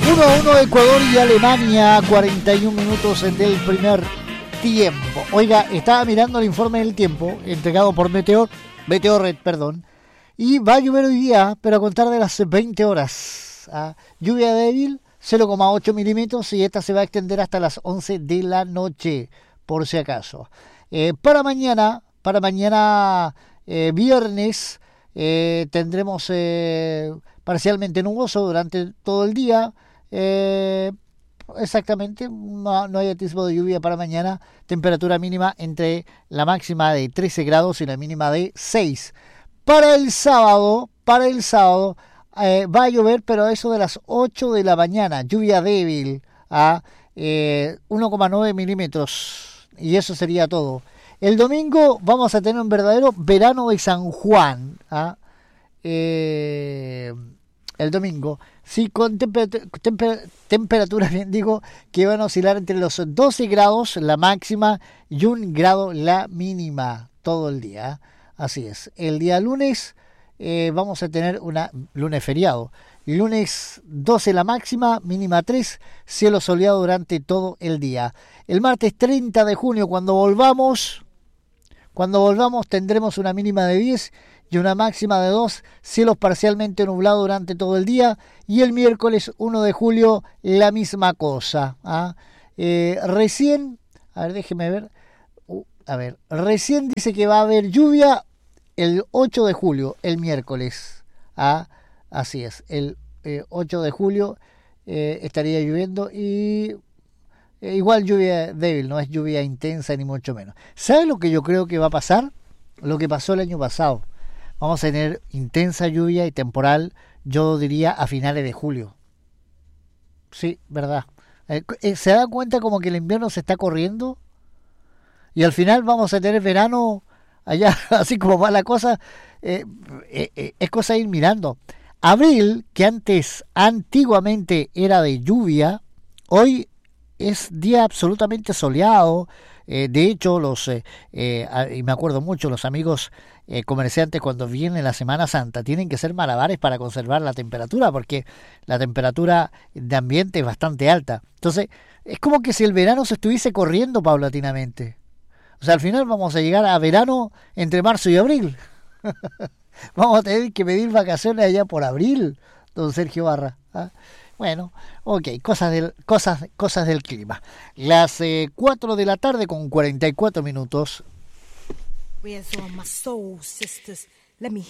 1-1 Ecuador y Alemania, 41 minutos del primer tiempo. Oiga, estaba mirando el informe del tiempo entregado por Meteorred, y va a llover hoy día, pero a contar de las 20 horas. Lluvia débil, 0,8 milímetros, y esta se va a extender hasta las 11 de la noche, por si acaso. Para mañana viernes, tendremos parcialmente nuboso durante todo el día. Exactamente, no hay atisbo de lluvia para mañana. Temperatura mínima entre la máxima de 13 grados y la mínima de 6. Para el sábado va a llover, pero a eso de las 8 de la mañana. Lluvia débil a 1,9 milímetros. Y eso sería todo. El domingo vamos a tener un verdadero verano de San Juan. El domingo, sí, con temperaturas, bien digo, que van a oscilar entre los 12 grados la máxima y 1 grado la mínima todo el día. Así es. El día lunes vamos a tener lunes feriado. Lunes 12 la máxima, mínima 3, cielo soleado durante todo el día. El martes 30 de junio, cuando volvamos tendremos una mínima de 10 y una máxima de 2, cielos parcialmente nublados durante todo el día. Y el miércoles 1 de julio la misma cosa. Recién dice que va a haber lluvia el 8 de julio, el miércoles. Así es, el 8 de julio estaría lloviendo y igual lluvia débil, no es lluvia intensa ni mucho menos. ¿Sabe lo que yo creo que va a pasar? Lo que pasó el año pasado. Vamos a tener intensa lluvia y temporal, yo diría a finales de julio. Sí, verdad. ¿Se da cuenta como que el invierno se está corriendo? Y al final vamos a tener verano allá, así como va la cosa. Es cosa de ir mirando. Abril, que antiguamente era de lluvia, hoy es día absolutamente soleado. De hecho, y me acuerdo mucho, los amigos comerciantes cuando viene la Semana Santa tienen que hacer malabares para conservar la temperatura, porque la temperatura de ambiente es bastante alta. Entonces, es como que si el verano se estuviese corriendo paulatinamente. O sea, al final vamos a llegar a verano entre marzo y abril. Vamos a tener que pedir vacaciones allá por abril, don Sergio Barra. Bueno, ok, cosas del clima. Las 4 de la tarde con 44 minutos.